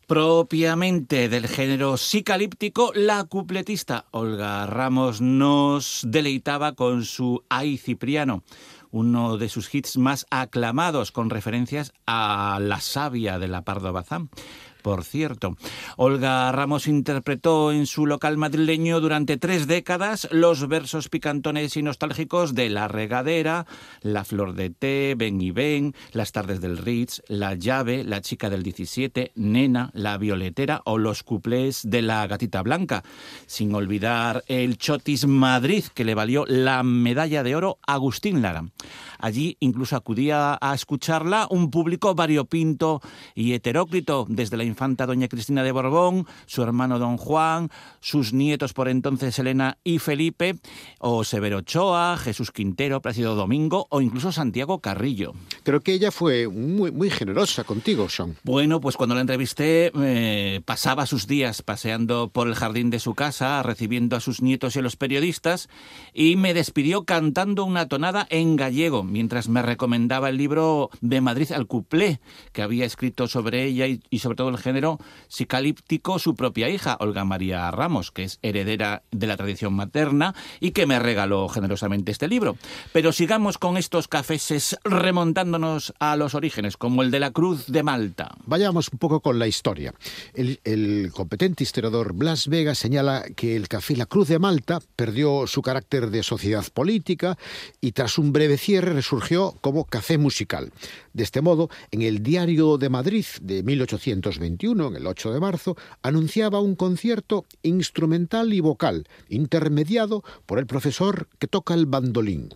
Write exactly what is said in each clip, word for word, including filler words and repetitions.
Propiamente del género psicalíptico, la cupletista Olga Ramos nos deleitaba con su Ay Cipriano, uno de sus hits más aclamados con referencias a la savia de la Pardo Bazán. Por cierto, Olga Ramos interpretó en su local madrileño durante tres décadas los versos picantones y nostálgicos de La Regadera, La Flor de Té, Ven y Ven, Las Tardes del Ritz, La Llave, La Chica del diecisiete, Nena, La Violetera o los cuplés de La Gatita Blanca, sin olvidar el Chotis Madrid, que le valió la medalla de oro a Agustín Lara. Allí incluso acudía a escucharla un público variopinto y heteróclito, desde la infanta doña Cristina de Borbón, su hermano don Juan, sus nietos por entonces Elena y Felipe, o Severo Ochoa, Jesús Quintero, Plácido Domingo o incluso Santiago Carrillo. Creo que ella fue muy, muy generosa contigo, Sean. Bueno, pues cuando la entrevisté eh, pasaba sus días paseando por el jardín de su casa, recibiendo a sus nietos y a los periodistas, y me despidió cantando una tonada en gallego, mientras me recomendaba el libro De Madrid al Cuplé, que había escrito sobre ella y, y sobre todo el género psicalíptico su propia hija, Olga María Ramos, que es heredera de la tradición materna y que me regaló generosamente este libro. Pero sigamos con estos cafeses remontándonos a los orígenes, como el de la Cruz de Malta. Vayamos un poco con la historia. El, el competente historiador Blas Vega señala que el café La Cruz de Malta perdió su carácter de sociedad política y tras un breve cierre resurgió como café musical. De este modo, en el Diario de Madrid de mil ochocientos veintiuno, en el ocho de marzo, anunciaba un concierto instrumental y vocal, intermediado por el profesor que toca el bandolín.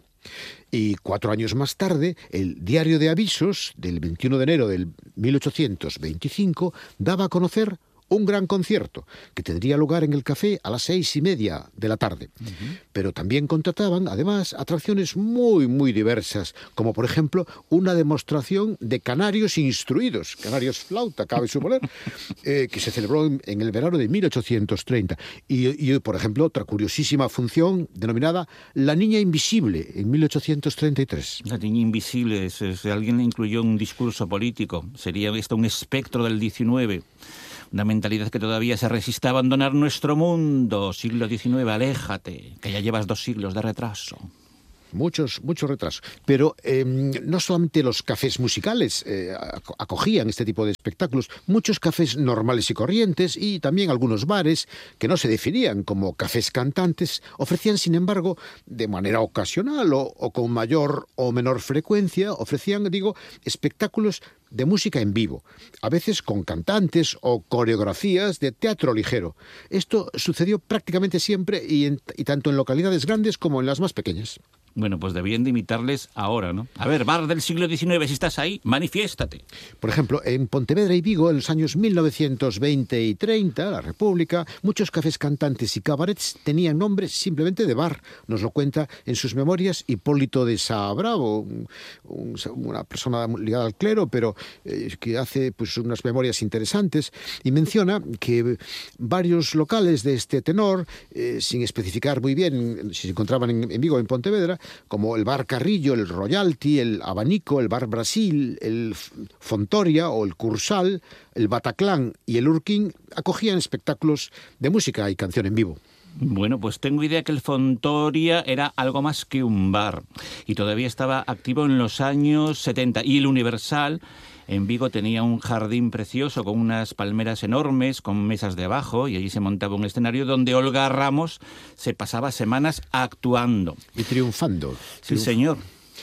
Y cuatro años más tarde, el Diario de Avisos, del veintiuno de enero de mil ochocientos veinticinco, daba a conocer un gran concierto que tendría lugar en el café a las seis y media de la tarde. Uh-huh. Pero también contrataban, además, atracciones muy, muy diversas, como por ejemplo una demostración de canarios instruidos, canarios flauta, cabe suponer, eh, que se celebró en, en el verano de mil ochocientos treinta. Y, y, por ejemplo, otra curiosísima función denominada La Niña Invisible, en mil ochocientos treinta y tres. La Niña Invisible, si alguien le incluyó un discurso político, sería esto un espectro del diecinueve. Una mentalidad que todavía se resiste a abandonar nuestro mundo. Siglo diecinueve, aléjate, que ya llevas dos siglos de retraso. Muchos, muchos retrasos. Pero eh, no solamente los cafés musicales eh, acogían este tipo de espectáculos, muchos cafés normales y corrientes y también algunos bares que no se definían como cafés cantantes ofrecían, sin embargo, de manera ocasional o, o con mayor o menor frecuencia, ofrecían, digo, espectáculos de música en vivo, a veces con cantantes o coreografías de teatro ligero. Esto sucedió prácticamente siempre y, en, y tanto en localidades grandes como en las más pequeñas. Bueno, pues debían de imitarles ahora, ¿no? A ver, bar del siglo diecinueve, si estás ahí, manifiéstate. Por ejemplo, en Pontevedra y Vigo, en los años mil novecientos veinte y treinta, la República, muchos cafés cantantes y cabarets tenían nombre simplemente de bar. Nos lo cuenta en sus memorias Hipólito de Saa Bravo, un, un, una persona ligada al clero, pero eh, que hace pues unas memorias interesantes, y menciona que varios locales de este tenor, eh, sin especificar muy bien si se encontraban en, en Vigo o en Pontevedra, como el Bar Carrillo, el Royalty, el Abanico, el Bar Brasil, el Fontoria o el Cursal, el Bataclan y el Urquín, acogían espectáculos de música y canción en vivo. Bueno, pues tengo idea que el Fontoria era algo más que un bar y todavía estaba activo en los años setenta. Y el Universal en Vigo tenía un jardín precioso con unas palmeras enormes, con mesas debajo, y allí se montaba un escenario donde Olga Ramos se pasaba semanas actuando. Y triunfando. Sí, Triunf- señor.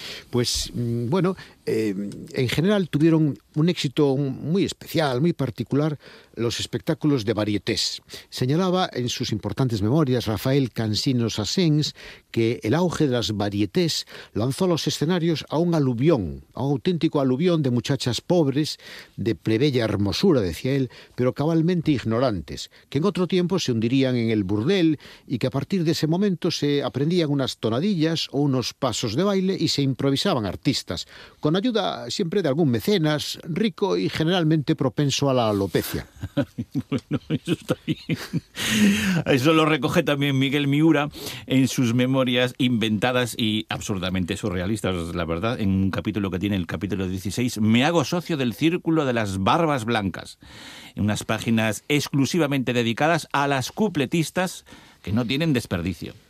Pues, bueno, eh, en general tuvieron un éxito muy especial, muy particular, los espectáculos de varietés. Señalaba en sus importantes memorias Rafael Cansinos Asens que el auge de las varietés lanzó a los escenarios a un aluvión, a un auténtico aluvión de muchachas pobres, de plebeya hermosura, decía él, pero cabalmente ignorantes, que en otro tiempo se hundirían en el burdel y que a partir de ese momento se aprendían unas tonadillas o unos pasos de baile y se improvisaban artistas, con ayuda siempre de algún mecenas, rico y generalmente propenso a la alopecia. Bueno, eso está bien. Eso lo recoge también Miguel Miura en sus memorias inventadas y absurdamente surrealistas, la verdad, en un capítulo que tiene el capítulo dieciséis, Me hago socio del Círculo de las Barbas Blancas, en unas páginas exclusivamente dedicadas a las cupletistas que no tienen desperdicio.